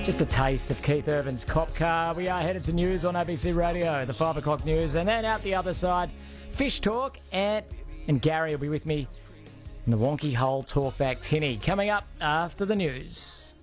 Just a taste of Keith Urban's Cop Car. We are headed to news on ABC Radio, the 5 o'clock news. And then out the other side, Fish Talk. Ant and Gary will be with me in the Wonky Hole Talkback Tinny. Coming up after the news.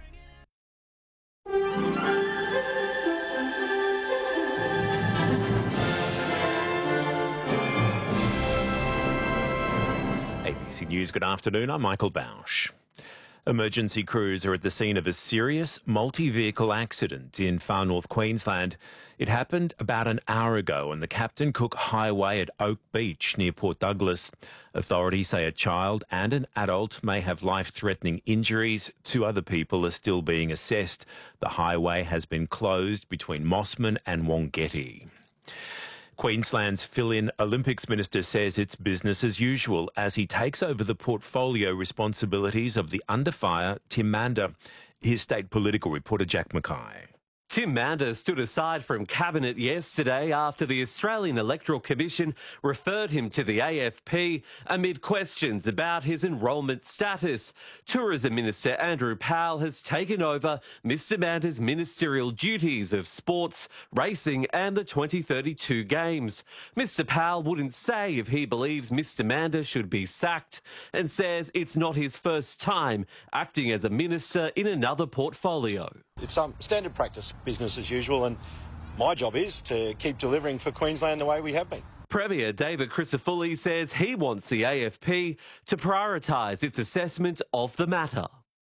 ABC News, good afternoon. I'm Michael Bausch. Emergency crews are at the scene of a serious multi-vehicle accident in far north Queensland. It happened about an hour ago on the Captain Cook Highway at Oak Beach near Port Douglas. Authorities say a child and an adult may have life-threatening injuries. 2 other people are still being assessed. The highway has been closed between Mossman and Wongetti. Queensland's fill-in Olympics minister says it's business as usual as he takes over the portfolio responsibilities of the under-fire Tim Mander. Here's state political reporter Jack Mackay. Tim Mander stood aside from Cabinet yesterday after the Australian Electoral Commission referred him to the AFP amid questions about his enrolment status. Tourism Minister Andrew Powell has taken over Mr Mander's ministerial duties of sports, racing and the 2032 Games. Mr Powell wouldn't say if he believes Mr Mander should be sacked and says it's not his first time acting as a minister in another portfolio. It's standard practice, business as usual, and my job is to keep delivering for Queensland the way we have been. Premier David Crisafulli says he wants the AFP to prioritise its assessment of the matter.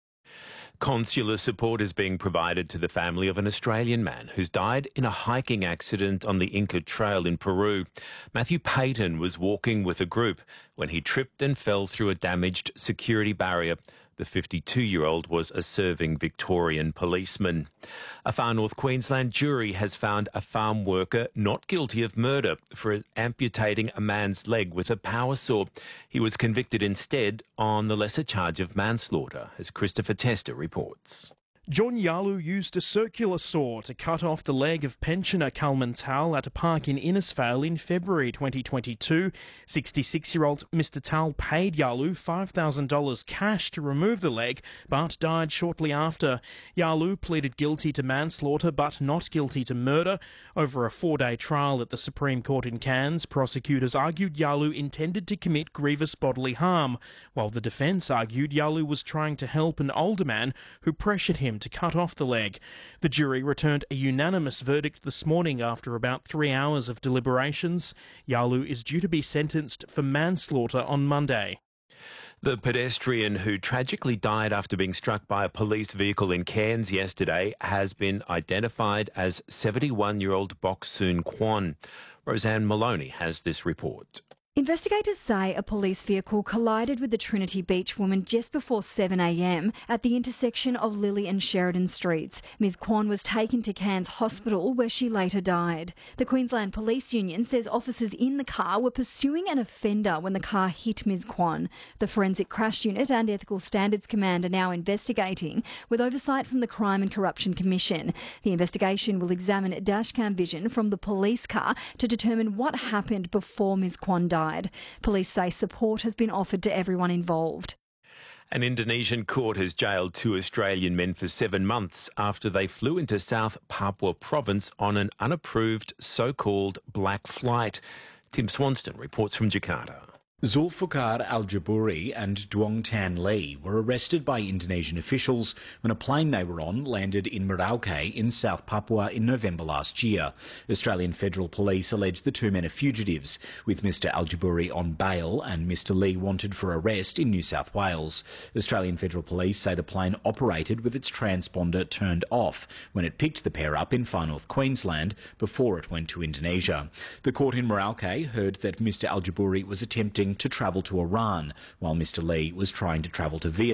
Consular support is being provided to the family of an Australian man who's died in a hiking accident on the Inca Trail in Peru. Matthew Payton was walking with a group when he tripped and fell through a damaged security barrier. The 52-year-old was a serving Victorian policeman. A Far North Queensland jury has found a farm worker not guilty of murder for amputating a man's leg with a power saw. He was convicted instead on the lesser charge of manslaughter, as Christopher Tester reports. John Yalu used a circular saw to cut off the leg of pensioner Kalman Tal at a park in Innisfail in February 2022. 66-year-old Mr Tal paid Yalu $5,000 cash to remove the leg, but died shortly after. Yalu pleaded guilty to manslaughter but not guilty to murder. Over a 4-day trial at the Supreme Court in Cairns, prosecutors argued Yalu intended to commit grievous bodily harm, while the defence argued Yalu was trying to help an older man who pressured him to cut off the leg. The jury returned a unanimous verdict this morning after about 3 hours of deliberations. Yalu is due to be sentenced for manslaughter on Monday. The pedestrian who tragically died after being struck by a police vehicle in Cairns yesterday has been identified as 71-year-old Bok Soon Kwon. Roseanne Maloney has this report. Investigators say a police vehicle collided with the Trinity Beach woman just before 7 a.m. at the intersection of Lily and Sheridan Streets. Ms Kwon was taken to Cairns Hospital where she later died. The Queensland Police Union says officers in the car were pursuing an offender when the car hit Ms Kwon. The Forensic Crash Unit and Ethical Standards Command are now investigating with oversight from the Crime and Corruption Commission. The investigation will examine dashcam vision from the police car to determine what happened before Ms Kwon died. Police say support has been offered to everyone involved. An Indonesian court has jailed 2 Australian men for 7 months after they flew into South Papua province on an unapproved so-called black flight. Tim Swanston reports from Jakarta. Zulfikar Al-Jabouri and Duong Tan Lee were arrested by Indonesian officials when a plane they were on landed in Merauke in South Papua in November last year. Australian Federal Police allege the 2 men are fugitives, with Mr Al-Jabouri on bail and Mr Lee wanted for arrest in New South Wales. Australian Federal Police say the plane operated with its transponder turned off when it picked the pair up in Far North Queensland before it went to Indonesia. The court in Merauke heard that Mr Al-Jabouri was attempting to travel to Iran, while Mr Lee was trying to travel to Vietnam.